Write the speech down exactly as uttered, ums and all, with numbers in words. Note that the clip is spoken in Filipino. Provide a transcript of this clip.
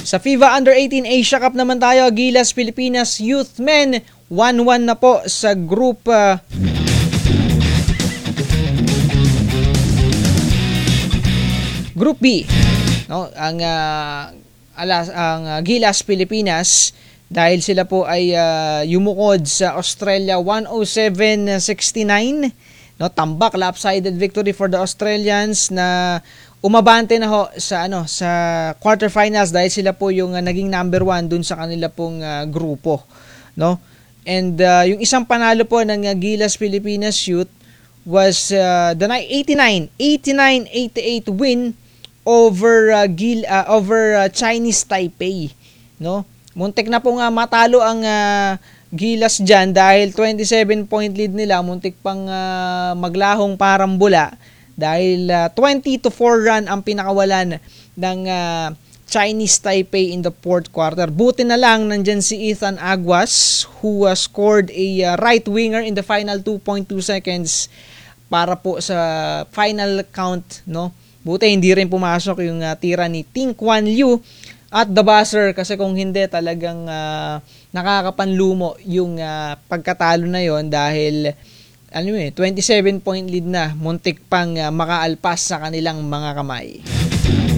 Sa FIBA Under eighteen Asia Cup naman tayo, Gilas Pilipinas Youth Men one one na po sa group uh, Group B. No, ang uh, alas ang uh, Gilas Pilipinas, dahil sila po ay uh, yumukod sa Australia one oh seven sixty-nine. No, tambak, lopsided victory for the Australians na umabante na ho sa ano sa quarterfinals dahil sila po yung uh, naging number one dun sa kanila pong uh, grupo, no? And uh, yung isang panalo po ng uh, Gilas Pilipinas Youth was uh, the eighty-nine eighty-eight win over uh, Gil uh, over uh, Chinese Taipei, no? Muntik na po nga matalo ang uh, Gilas diyan dahil twenty-seven point lead nila, muntik pang uh, maglahong parambula dahil uh, twenty to four run ang pinakawalan ng uh, Chinese Taipei in the fourth quarter. Buti na lang nandyan si Ethan Aguas who uh, scored a uh, right winger in the final two point two seconds para po sa final count, no? Buti hindi rin pumasok yung uh, tira ni Ting Kwan Liu at the buzzer, kasi kung hindi talagang uh, nakakapanlumo yung uh, pagkatalo na yon dahil ano eh, twenty-seven point lead na, muntik pang uh, makaalpas sa kanilang mga kamay.